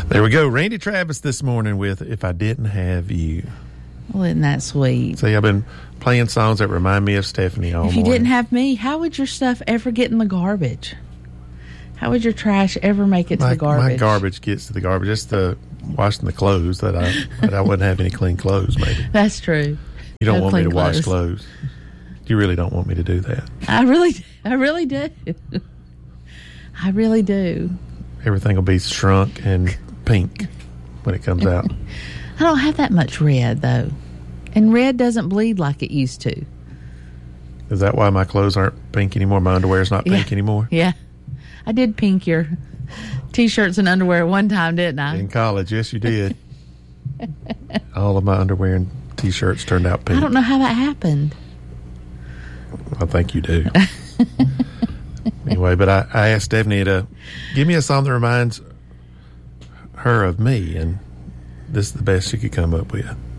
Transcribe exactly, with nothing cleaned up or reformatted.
There we go. Randy Travis this morning with If I Didn't Have You. Well, isn't that sweet? See, I've been playing songs that remind me of Stephanie all If you morning. didn't have me, how would your stuff ever get in the garbage? How would your trash ever make it my, to the garbage? My garbage gets to the garbage. Just the washing the clothes that I that I wouldn't have any clean clothes, maybe. That's true. You don't No want me to clean wash clothes. clothes. You really don't want me to do that. I really, I really do. I really do. Everything will be shrunk and pink when it comes out. I don't have that much red, though. And red doesn't bleed like it used to. Is that why my clothes aren't pink anymore? My underwear's not pink Yeah. anymore? Yeah. I did pink your T-shirts and underwear one time, didn't I? In college, yes, you did. All of my underwear and T-shirts turned out pink. I don't know how that happened. I think you do. Anyway, but I, I asked Stephanie to give me a song that reminds her of me, and this is the best she could come up with.